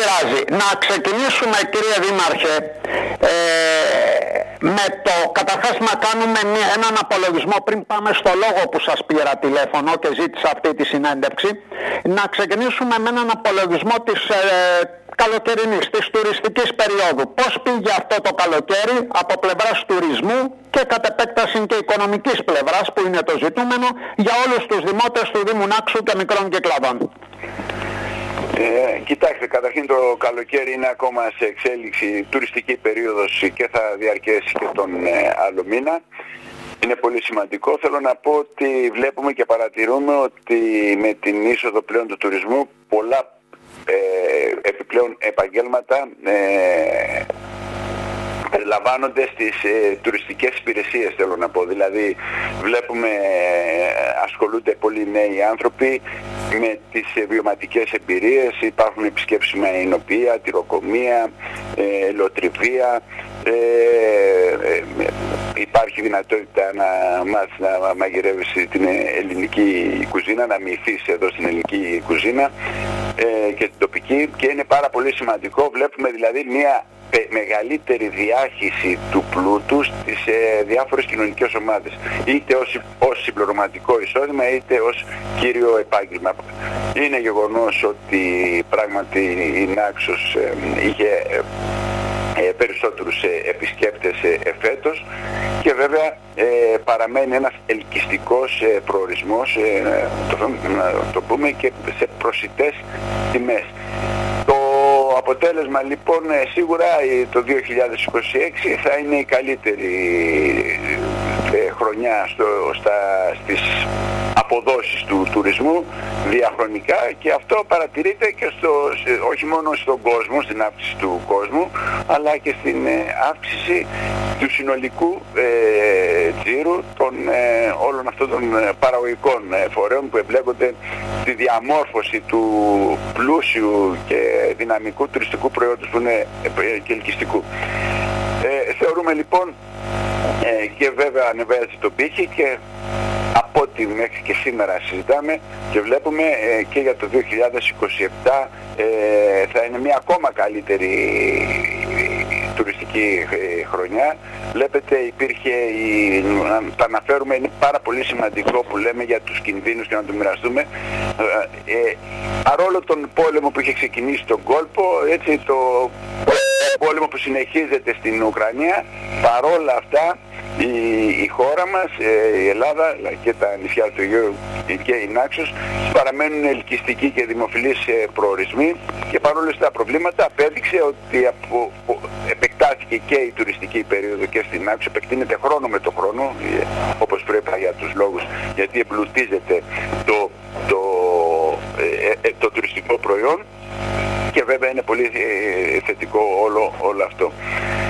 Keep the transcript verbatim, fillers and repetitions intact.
πειράζει. Να ξεκινήσουμε, κύριε Δήμαρχε, ε, με το καταρχάς να κάνουμε μια, έναν απολογισμό πριν πάμε στο λόγο που σας πήρα τηλέφωνο και ζήτησα αυτή τη συνέντευξη. Να ξεκινήσουμε με έναν απολογισμό της ε, καλοκαιρινής, της τουριστικής περίοδου. Πώς πήγε αυτό το καλοκαίρι από πλευράς τουρισμού και κατ' επέκταση και οικονομικής πλευράς, που είναι το ζητούμενο για όλους τους δημότες του Δήμου Νάξου και Μικρών Κυκλαδών. Ε, κοιτάξτε, καταρχήν το καλοκαίρι είναι ακόμα σε εξέλιξη τουριστική περίοδος και θα διαρκέσει και τον ε, άλλο μήνα. Είναι πολύ σημαντικό. Θέλω να πω ότι βλέπουμε και παρατηρούμε ότι με την είσοδο πλέον του τουρισμού πολλά ε, επιπλέον επαγγέλματα ε, περιλαμβάνονται στις ε, τουριστικές υπηρεσίες, θέλω να πω. Δηλαδή βλέπουμε ε, ασχολούνται πολλοί νέοι άνθρωποι με τις ε, βιωματικές εμπειρίες. Υπάρχουν επισκέψεις με εινοποιία, τυροκομεία, ε, ελαιοτριβία. Ε, ε, υπάρχει δυνατότητα να μάθεις να μαγειρεύεις την ελληνική κουζίνα, να μυηθείς εδώ στην ελληνική κουζίνα ε, και την τοπική, και είναι πάρα πολύ σημαντικό. Βλέπουμε δηλαδή μια μεγαλύτερη διάχυση του πλούτου στις ε, διάφορες κοινωνικές ομάδες, είτε ως, ως συμπληρωματικό εισόδημα είτε ως κύριο επάγγελμα. Είναι γεγονός ότι πράγματι η Νάξος ε, είχε ε, ε, περισσότερους ε, επισκέπτες ε, εφέτος, και βέβαια ε, παραμένει ένας ελκυστικός ε, προορισμός, ε, το, να το πούμε, και σε προσιτές τιμές. Το αποτέλεσμα λοιπόν σίγουρα το δύο χιλιάδες είκοσι έξι θα είναι η καλύτερη χρονιά στο, στα, στις αποδόσεις του τουρισμού διαχρονικά, και αυτό παρατηρείται και στο, όχι μόνο στον κόσμο, στην αύξηση του κόσμου, αλλά και στην αύξηση του συνολικού ε, τζίρου των ε, όλων αυτών των παραγωγικών φορέων που εμπλέκονται στη διαμόρφωση του πλούσιου και δυναμικού τουριστικού προϊόντος που είναι και ελκυστικού. Ε, θεωρούμε λοιπόν ε, και βέβαια ανεβάζει το πύχη, και από ό,τι μέχρι και σήμερα συζητάμε και βλέπουμε ε, και για το δύο χιλιάδες είκοσι επτά ε, θα είναι μια ακόμα καλύτερη τουριστική ε, χρονιά. Βλέπετε, υπήρχε, η, να τα αναφέρουμε, είναι πάρα πολύ σημαντικό που λέμε για τους κινδύνους και να το μοιραστούμε. Ε, ε, παρόλο τον πόλεμο που είχε ξεκινήσει στον κόλπο, έτσι, το πόλεμο που συνεχίζεται στην Ουκρανία, παρόλα αυτά η, η χώρα μας, ε, η Ελλάδα και τα νησιά του Αιγαίου και η Νάξος παραμένουν ελκυστικοί και δημοφιλείς ε, προορισμοί, και παρόλο τα προβλήματα απέδειξε ότι από, επεκτάθηκε και η τουριστική περίοδο και στην Νάξο, επεκτείνεται χρόνο με το χρόνο, ε, όπως πρέπει, για τους λόγους, γιατί εμπλουτίζεται το, το, ε, ε, το τουριστικό προϊόν, και βέβαια είναι πολύ ε, θετικό όλο, όλο αυτό.